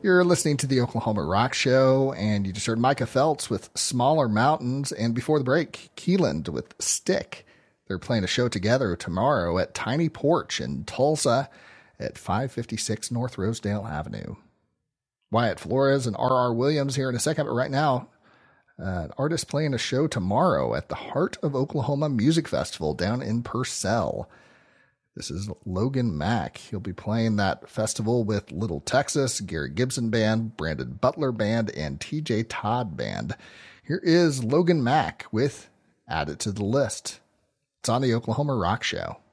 You're listening to the Oklahoma Rock Show, and you just heard Micah Phelps with Smaller Mountains, and before the break, Keeland with Stick. They're playing a show together tomorrow at Tiny Porch in Tulsa at 556 North Rosedale Avenue. Wyatt Flores and R.R. Williams here in a second, but right now, an artist playing a show tomorrow at the Heart of Oklahoma Music Festival down in Purcell. This is Logan Mack. He'll be playing that festival with Little Texas, Gary Gibson Band, Brandon Butler Band, and TJ Todd Band. Here is Logan Mack with Add It to the List. It's on the Oklahoma Rock Show.